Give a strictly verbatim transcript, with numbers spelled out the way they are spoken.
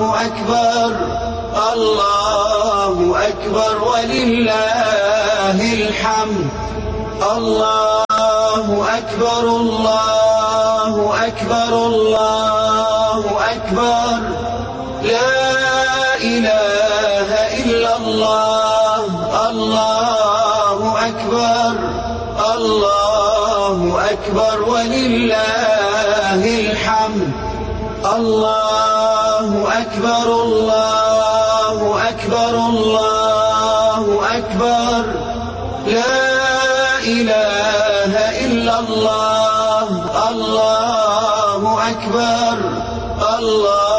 أكبر الله أكبر ولله الحمد. الله أكبر الله أكبر الله أكبر لا إله إلا الله. الله أكبر الله أكبر ولله الحمد. الله أكبر الله أكبر الله أكبر لا إله إلا الله. الله أكبر الله